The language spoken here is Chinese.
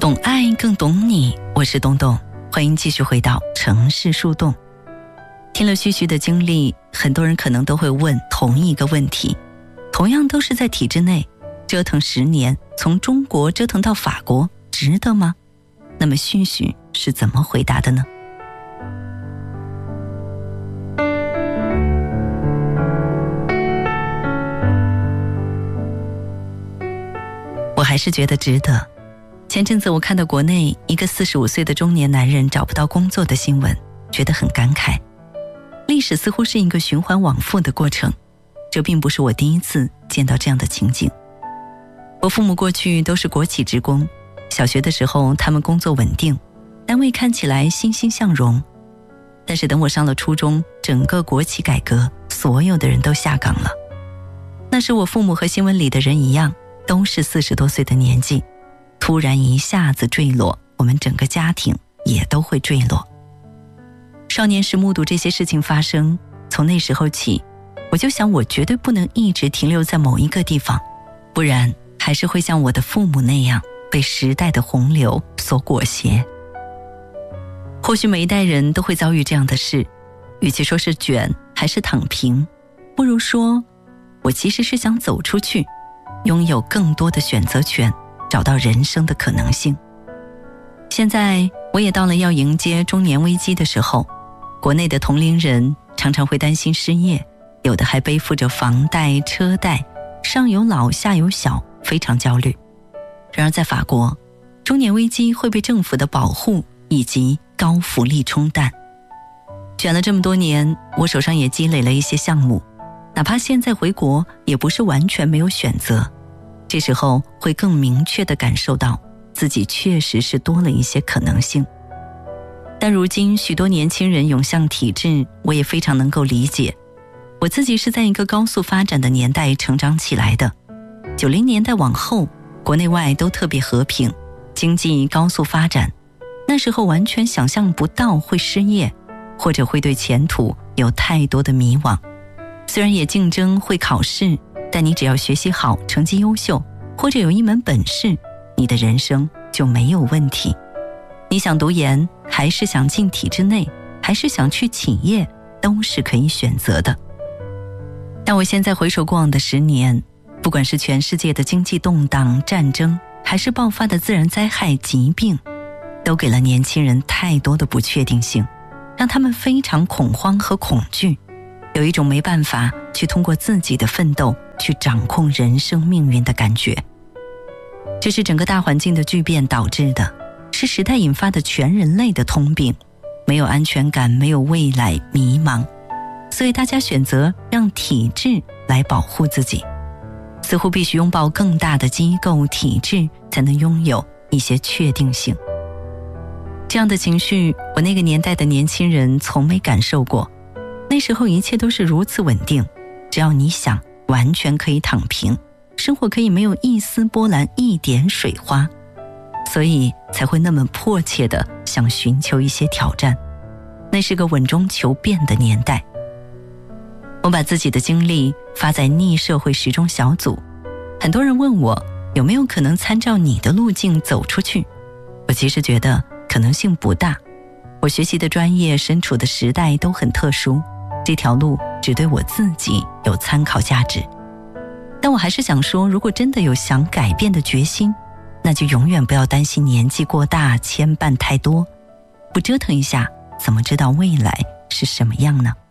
懂爱更懂你，我是东东，欢迎继续回到城市树洞。听了旭旭的经历，很多人可能都会问同一个问题，同样都是在体制内，折腾10年，从中国折腾到法国，值得吗？那么旭旭是怎么回答的呢？我还是觉得值得。前阵子我看到国内一个45岁的中年男人找不到工作的新闻，觉得很感慨。历史似乎是一个循环往复的过程，这并不是我第一次见到这样的情景。我父母过去都是国企职工，小学的时候他们工作稳定，单位看起来欣欣向荣。但是等我上了初中，整个国企改革，所有的人都下岗了。那时我父母和新闻里的人一样，都是40多岁的年纪，突然一下子坠落，我们整个家庭也都会坠落。少年时目睹这些事情发生，从那时候起，我就想我绝对不能一直停留在某一个地方，不然还是会像我的父母那样被时代的洪流所裹挟。或许每一代人都会遭遇这样的事，与其说是卷还是躺平，不如说我其实是想走出去，拥有更多的选择权，找到人生的可能性。现在我也到了要迎接中年危机的时候，国内的同龄人常常会担心失业，有的还背负着房贷、车贷，上有老下有小，非常焦虑。然而在法国，中年危机会被政府的保护以及高福利冲淡。卷了这么多年，我手上也积累了一些项目，哪怕现在回国也不是完全没有选择，这时候会更明确地感受到自己确实是多了一些可能性。但如今许多年轻人涌向体制，我也非常能够理解。我自己是在一个高速发展的年代成长起来的，90年代往后，国内外都特别和平，经济高速发展，那时候完全想象不到会失业，或者会对前途有太多的迷惘。虽然也竞争会考试，但你只要学习好，成绩优秀，或者有一门本事，你的人生就没有问题。你想读研，还是想进体制内，还是想去企业，都是可以选择的。但我现在回首过往的10年，不管是全世界的经济动荡、战争，还是爆发的自然灾害、疾病，都给了年轻人太多的不确定性，让他们非常恐慌和恐惧，有一种没办法去通过自己的奋斗去掌控人生命运的感觉。这是整个大环境的巨变导致的，是时代引发的全人类的通病，没有安全感，没有未来，迷茫。所以大家选择让体制来保护自己，似乎必须拥抱更大的机构体制，才能拥有一些确定性。这样的情绪，我那个年代的年轻人从没感受过。那时候一切都是如此稳定，只要你想，完全可以躺平，生活可以没有一丝波澜，一点水花，所以才会那么迫切地想寻求一些挑战。那是个稳中求变的年代。我把自己的经历发在逆社会时钟小组，很多人问我有没有可能参照你的路径走出去。我其实觉得可能性不大，我学习的专业，身处的时代都很特殊，这条路只对我自己有参考价值。但我还是想说，如果真的有想改变的决心，那就永远不要担心年纪过大，牵绊太多，不折腾一下，怎么知道未来是什么样呢？